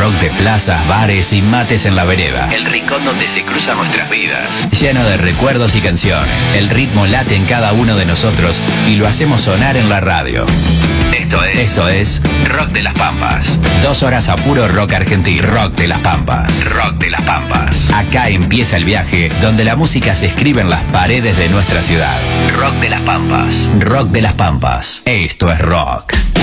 rock de plazas, bares y mates en la vereda. El rincón donde se cruzan nuestras vidas. Lleno de recuerdos y canciones. El ritmo late en cada uno de nosotros y lo hacemos sonar en la radio. Esto es Rock de las Pampas. 2 horas a puro rock argentino. Rock de las Pampas. Rock de las Pampas. Acá empieza el viaje donde la música se escribe en las paredes de nuestra ciudad. Rock de las Pampas. Rock de las Pampas. Esto es rock.